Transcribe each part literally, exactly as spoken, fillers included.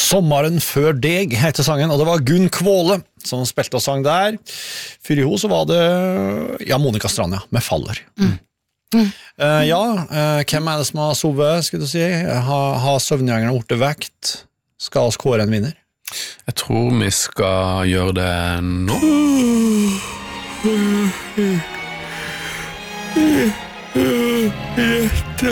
Sommeren før deg heter sangen, og det var Gunn Kvåle som spilte og sang der. For i ho så var det, ja, Monica Strand, ja, med Faller. Mm. Mm. Uh, ja, uh, hvem er det som har sovet, skal du si? Har, har søvngjengerne orte vekt? Skal oss kåre en vinner? Jeg tror vi skal gjøre det nå. Gjette.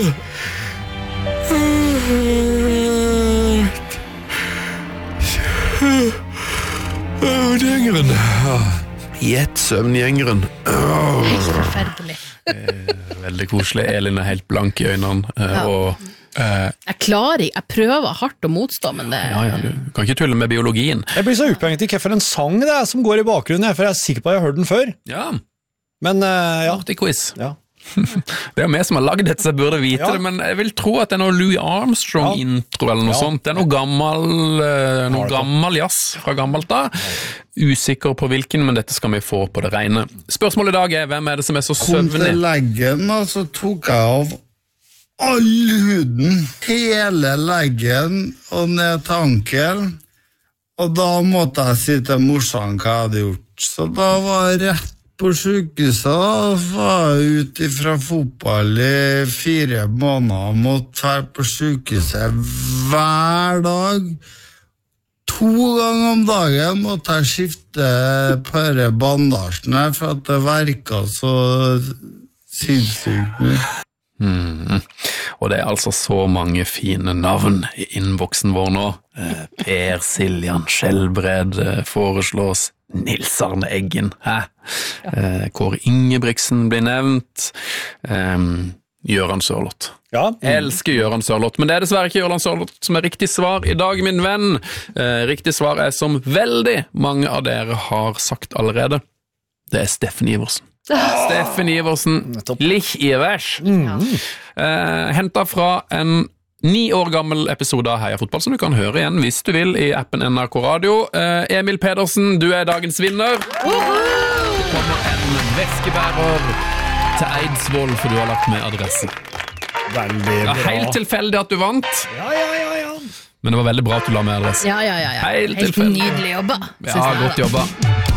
Søvngjengeren. Gjett søvngjengeren. Helt forferdelig. Veldig koselig. Elin er helt blank i øynene, ja. Og uh, jeg klarer ikke, jeg prøver hardt å motstå, men det... Ja, ja, du kan ikke tulle med biologien. Jeg blir så opphengt i hvorfor en sang det er som går i bakgrunnen, for jeg er sikker på at jeg har hørt den før. Ja. Men, uh, ja. Artig quiz. Ja. Det er meg som har laget dette, så jeg burde vite ja. Det, men jeg vil tro at det er noe Louis Armstrong-intro eller noe ja. Sånt. Det er noe gammel, noe gammel jazz fra gammelt da. Usikker på hvilken, men dette skal vi få på det rene. Spørsmålet i dag er, hvem er det som er så søvnig? Kom til leggen, og så tok jeg av all huden, hele leggen og ned til ankelen, og da måtte jeg si til morsan hva jeg hadde gjort. Så da var jeg rett på sykehuset, var jeg ute fra fotball i fire måneder, måtte være på sykehuset hver dag. To ganger om dagen måtte jeg skifte på denne bandasjen her, for at det verket så sinnssykt mye. Mm. Og det er altså så mange fine navn i innboksen vår nå. Per Siljan Skjelbred foreslås, Nils Arne Eggen, hæ? Ja. Kåre Ingebrigtsen blir nevnt, um, Jøran Sørloth. Ja. Jeg elsker Jøran Sørloth, men det er dessverre ikke Jøran Sørloth som er riktig svar i dag, min venn. Uh, riktig svar er, som veldig mange av dere har sagt allerede, det er Steffen Iversen. Steffen Iversen, Lich Ivers. Mm. Uh, hentet fra en ni år gammel episode av Heia Fotball, som du kan høre igjen hvis du vil i appen N R K Radio. Uh, Emil Pedersen, du er dagens vinner. Det kommer en veskebærer til Eidsvoll, for du har lagt med adresse. Veldig bra. Ja, helt tilfeldig at du vant. Ja, ja, ja, ja. Men det var veldig bra at du la med adresse. Ja, ja, ja, ja. Helt, helt nydelig jobba. Ja, godt jobba.